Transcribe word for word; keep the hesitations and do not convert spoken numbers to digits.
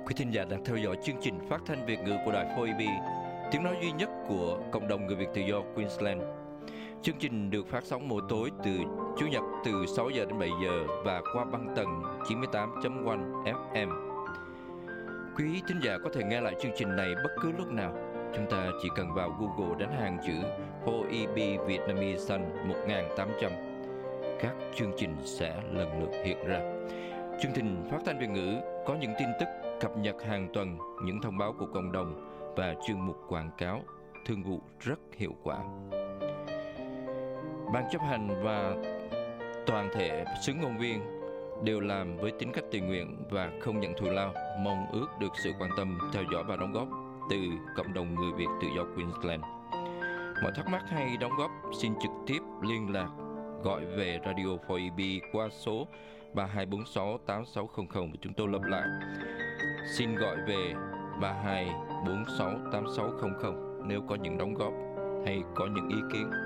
Quý thính giả đang theo dõi chương trình phát thanh Việt ngữ của đài four E B, tiếng nói duy nhất của cộng đồng người Việt tự do Queensland. Chương trình được phát sóng mỗi tối từ Chủ nhật từ sáu giờ đến bảy giờ và qua băng tần chín mươi tám chấm một F M. Quý thính giả có thể nghe lại chương trình này bất cứ lúc nào. Chúng ta chỉ cần vào Google đánh hàng chữ four E B Vietnamese Sun một nghìn tám trăm. Các chương trình sẽ lần lượt hiện ra. Chương trình phát thanh Việt ngữ có những tin tức cập nhật hàng tuần, những thông báo của cộng đồng và chuyên mục quảng cáo thương vụ rất hiệu quả. Ban chấp hành và toàn thể xứ ngôn viên đều làm với tính cách tình nguyện và không nhận thù lao, mong ước được sự quan tâm, theo dõi và đóng góp từ cộng đồng người Việt tự do Queensland. Mọi thắc mắc hay đóng góp xin trực tiếp liên lạc gọi về Radio four E B qua số ba hai bốn sáu tám sáu không không. Chúng tôi lặp lại, xin gọi về ba hai bốn sáu tám sáu không không nếu có những đóng góp hay có những ý kiến.